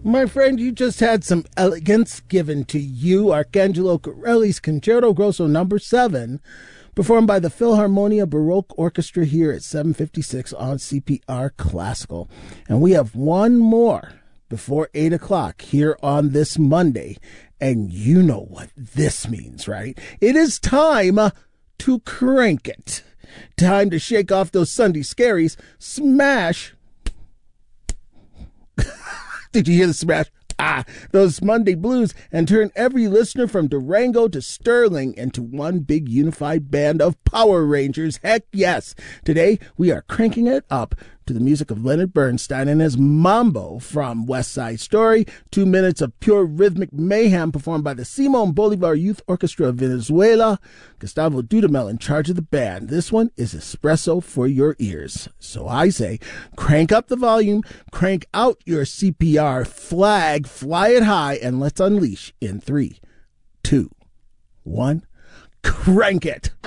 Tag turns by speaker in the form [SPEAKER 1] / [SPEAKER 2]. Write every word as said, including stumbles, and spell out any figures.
[SPEAKER 1] My friend, you just had some elegance given to you. Arcangelo Corelli's Concerto Grosso number seven, performed by the Philharmonia Baroque Orchestra here at seven fifty-six on C P R Classical. And we have one more before eight o'clock here on this Monday. And you know what this means, right? It is time to crank it. Time to shake off those Sunday scaries, smash... Did you hear the smash? Ah, those Monday blues, and turn every listener from Durango to Sterling into one big unified band of Power Rangers. Heck yes. Today, we are cranking it up to the music of Leonard Bernstein and his Mambo from West Side Story. Two minutes of pure rhythmic mayhem performed by the Simon Bolivar Youth Orchestra of Venezuela. Gustavo Dudamel in charge of the band. This one is espresso for your ears. So I say, crank up the volume, crank out your C P R flag, fly it high, and let's unleash in three, two, one, crank it.